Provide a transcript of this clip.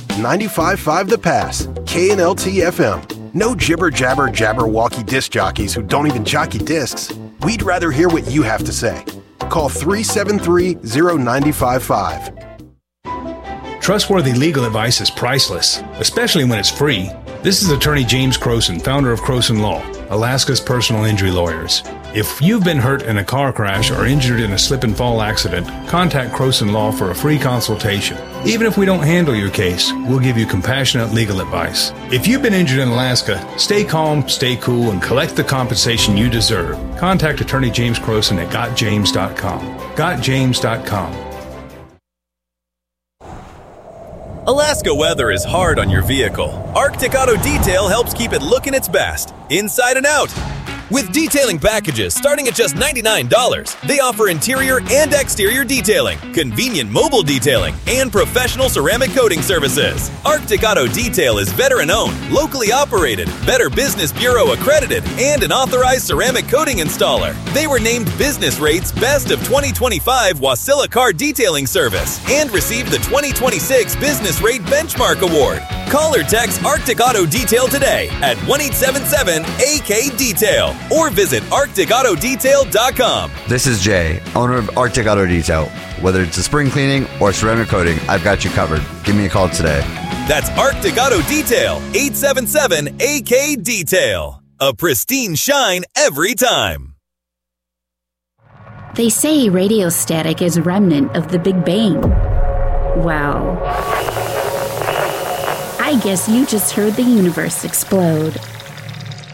95.5 The Pass, KNLT FM. No jibber-jabber-jabberwocky disc jockeys who don't even jockey discs. We'd rather hear what you have to say. Call 373-0955. Trustworthy legal advice is priceless, especially when it's free. This is Attorney James Croson, founder of Croson Law, Alaska's personal injury lawyers. If you've been hurt in a car crash or injured in a slip and fall accident, contact Croson Law for a free consultation. Even if we don't handle your case, we'll give you compassionate legal advice. If you've been injured in Alaska, stay calm, stay cool, and collect the compensation you deserve. Contact Attorney James Croson at gotjames.com. Gotjames.com. Alaska weather is hard on your vehicle. Arctic Auto Detail helps keep it looking its best, inside and out. With detailing packages starting at just $99, they offer interior and exterior detailing, convenient mobile detailing, and professional ceramic coating services. Arctic Auto Detail is veteran-owned, locally operated, Better Business Bureau accredited, and an authorized ceramic coating installer. They were named Business Rate's Best of 2025 Wasilla Car Detailing Service and received the 2026 Business Rate Benchmark Award. Call or text Arctic Auto Detail today at 1-877-AK-DETAIL or visit ArcticAutoDetail.com. This is Jay, owner of Arctic Auto Detail. Whether it's a spring cleaning or ceramic coating, I've got you covered. Give me a call today. That's Arctic Auto Detail, 877-AK-DETAIL. A pristine shine every time. They say radio static is a remnant of the Big Bang. Well, I guess you just heard the universe explode.